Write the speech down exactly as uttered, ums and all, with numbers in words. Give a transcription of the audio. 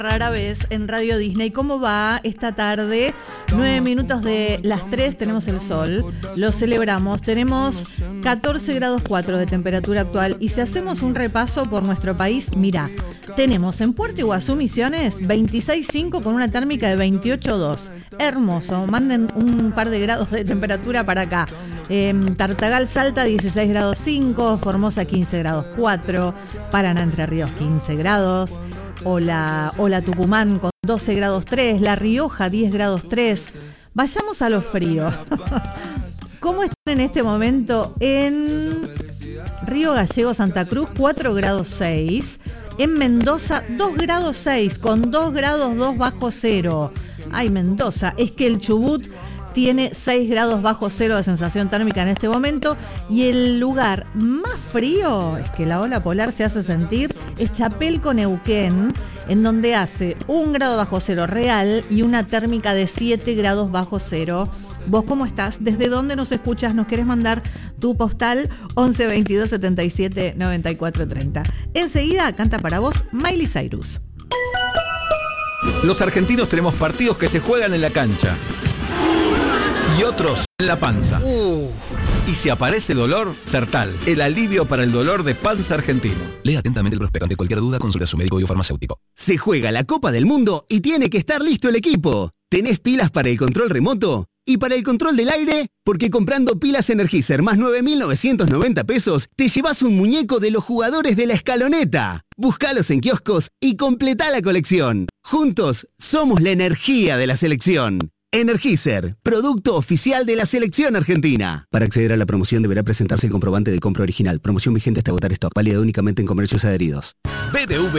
Rara vez en Radio Disney. ¿Cómo va esta tarde? Nueve minutos de las tres, tenemos el sol, lo celebramos, tenemos catorce grados cuatro de temperatura actual y si hacemos un repaso por nuestro país, mira, tenemos en Puerto Iguazú, Misiones, veintiséis punto cinco con una térmica de veintiocho punto dos. Hermoso, manden un par de grados de temperatura para acá. Eh, Tartagal, Salta, dieciséis grados cinco, Formosa, quince grados cuatro, Paraná, Entre Ríos, quince grados. Hola, hola Tucumán con doce grados tres, La Rioja diez grados tres. Vayamos a lo frío. ¿Cómo están en este momento en Río Gallego, Santa Cruz? cuatro grados seis. En Mendoza dos grados seis con dos grados dos bajo cero. Ay, Mendoza, es que el Chubut tiene seis grados bajo cero de sensación térmica en este momento y el lugar más frío, es que la ola polar se hace sentir, es Chapelco, Neuquén, en donde hace un grado bajo cero real y una térmica de siete grados bajo cero. ¿Vos cómo estás? ¿Desde dónde nos escuchas? ¿Nos querés mandar tu postal? once veintidós setenta y siete noventa y cuatro treinta. Enseguida canta para vos Miley Cyrus. Los argentinos tenemos partidos que se juegan en la cancha y otros en la panza. Uh. Y si aparece dolor, Sertal, el alivio para el dolor de panza argentino. Lea atentamente el prospecto. Ante cualquier duda, consulte a su médico o farmacéutico. Se juega la Copa del Mundo y tiene que estar listo el equipo. ¿Tenés pilas para el control remoto? ¿Y para el control del aire? Porque comprando pilas Energizer más nueve mil novecientos noventa pesos, te llevas un muñeco de los jugadores de la escaloneta. Búscalos en kioscos y completá la colección. Juntos, somos la energía de la selección. Energizer, producto oficial de la selección argentina. Para acceder a la promoción deberá presentarse el comprobante de compra original. Promoción vigente hasta agotar stock. Válida únicamente en comercios adheridos. B B V